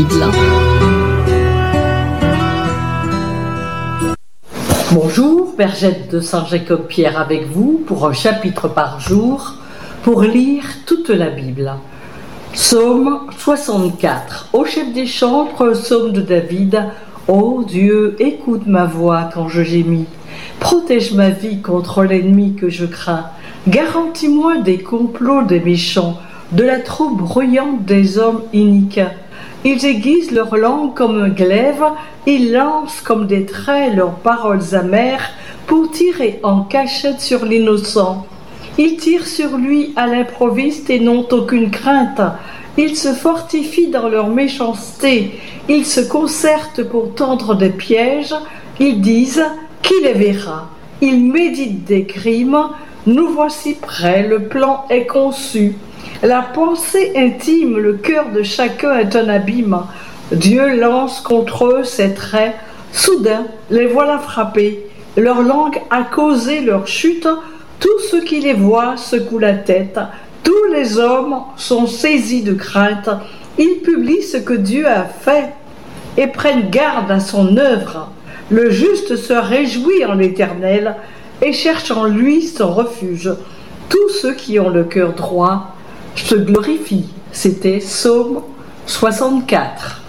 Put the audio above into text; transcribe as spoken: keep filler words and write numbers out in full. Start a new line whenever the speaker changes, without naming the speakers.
Bible.
Bonjour, Bergette de Saint-Jacob-Pierre avec vous pour un chapitre par jour pour lire toute la Bible. Psaume soixante-quatre. Au chef des chantres, psaume de David. Ô Dieu, écoute ma voix quand je gémis. Protège ma vie contre l'ennemi que je crains. Garantis-moi des complots des méchants, de la troupe bruyante des hommes iniques. Ils aiguisent leur langue comme un glaive, ils lancent comme des traits leurs paroles amères pour tirer en cachette sur l'innocent. Ils tirent sur lui à l'improviste et n'ont aucune crainte. Ils se fortifient dans leur méchanceté. Ils se concertent pour tendre des pièges. Ils disent « Qui les verra ?» Ils méditent des crimes. Nous voici prêts, le plan est conçu. La pensée intime, le cœur de chacun est un abîme. Dieu lance contre eux ses traits. Soudain, les voilà frappés. Leur langue a causé leur chute. Tous ceux qui les voient secouent la tête. Tous les hommes sont saisis de crainte. Ils publient ce que Dieu a fait et prennent garde à son œuvre. Le juste se réjouit en l'Éternel et cherche en lui son refuge. Tous ceux qui ont le cœur droit se glorifient. C'était Psaume soixante-quatre.